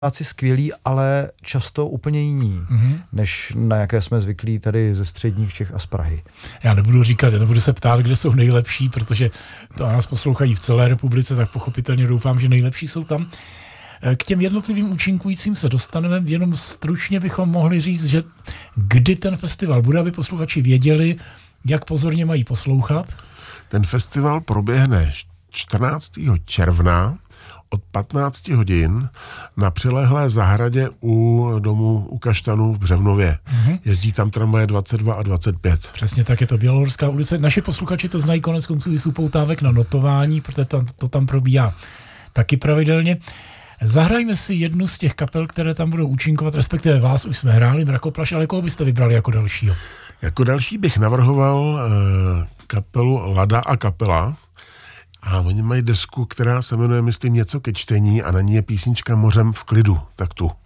skvělí, ale často úplně jiní, než na jaké jsme zvyklí tady ze středních Čech a z Prahy. Já nebudu se ptát, kde jsou nejlepší, protože to nás poslouchají v celé republice, tak pochopitelně doufám, že nejlepší jsou tam. K těm jednotlivým účinkujícím se dostaneme, jenom stručně bychom mohli říct, že kdy ten festival bude, aby posluchači věděli, jak pozorně mají poslouchat. Ten festival proběhne 14. června od 15 hodin na přilehlé zahradě u domu u Kaštanů v Břevnově. Jezdí tam tramvaje 22 a 25. Přesně tak, je to Bělohorská ulice. Naši posluchači to znají konec konců i z upoutávek na notování, protože to tam probíhá taky pravidelně. Zahrajme si jednu z těch kapel, které tam budou účinkovat, respektive vás už jsme hráli, Mrakoplaš, ale koho byste vybrali jako dalšího? Jako další bych navrhoval kapelu Lada a kapela. A oni mají desku, která se jmenuje, myslím, něco ke čtení a na ní je písnička Mořem v klidu. Tak tu.